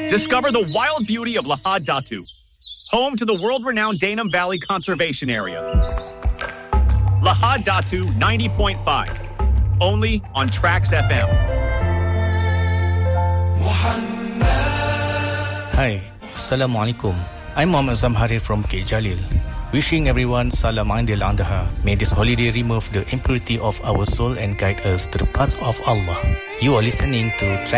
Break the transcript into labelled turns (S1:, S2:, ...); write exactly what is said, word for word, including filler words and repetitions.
S1: Discover the wild beauty of Lahad Datu, home to the world-renowned Danam Valley Conservation Area. Lahad Datu ninety point five, only on Trax F M.
S2: Hi, Assalamualaikum. I'm Muhammad Zamhari from K Jalil. Wishing everyone Salam Aidil Adha. May this holiday remove the impurity of our soul and guide us to the path of Allah. You are listening to